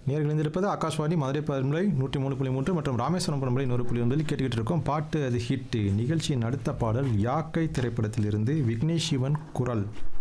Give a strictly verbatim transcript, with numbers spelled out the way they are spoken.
நேர்கள் இருந்திருப்பது ஆகாஷ்வாணி மதுரை பண்பலை நூற்றி மூணு புள்ளி மூன்று மற்றும் ராமேஸ்வரம் பண்பலை நூறு புள்ளி ஒன்பதில் கேட்டுக்கிட்டு இருக்கோம். பாட்டு அது ஹிட். நிகழ்ச்சியின் அடுத்த பாடல் யாக்கை திரைப்படத்திலிருந்து விக்னேஷ் சிவன் குரல்.